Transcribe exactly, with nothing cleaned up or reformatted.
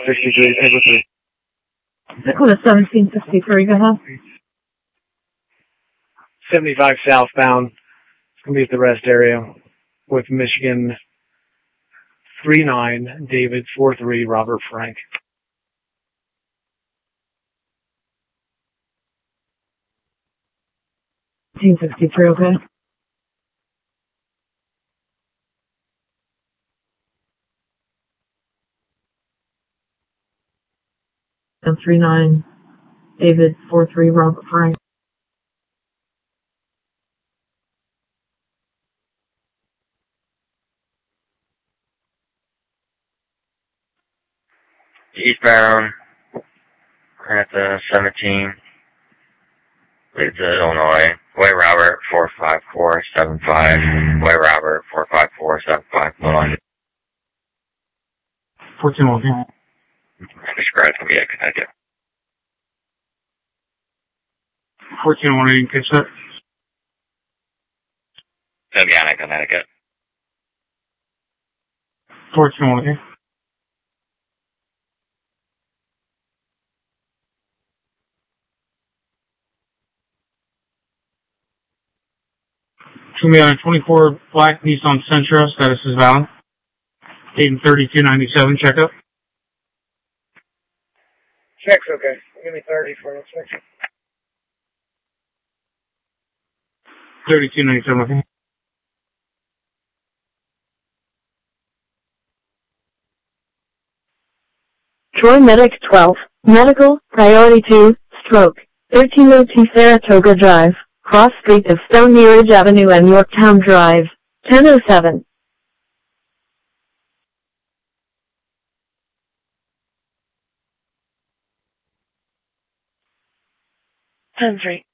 sixty-three, take with three. Dakota seventeen sixty-three, go ahead. seventy-five southbound. It's going to be at the rest area with Michigan three nine, David four three, Robert Frank. seventeen sixty-three, okay. And three nine, David four three, Robert Frank. Eastbound, Granta seventeen, leads to Illinois. Way Robert four five four seven five. Way Robert four five four seven five. Illinois. fourteen one. Described to be at Connecticut. fourteen one, you can catch that? Tobiana, Connecticut. fourteen one, okay. It's going to be on a twenty-four black Nissan Sentra, status is valid. Eight thirty-two ninety-seven, checkup. Check's okay. Give me thirty for an inspection. thirty-two ninety-seven, okay. Troy Medic twelve, Medical, Priority two, Stroke, thirteen oh two Saratoga Drive, Cross Street of Stone Ridge Avenue and Yorktown Drive, ten oh seven. ten three.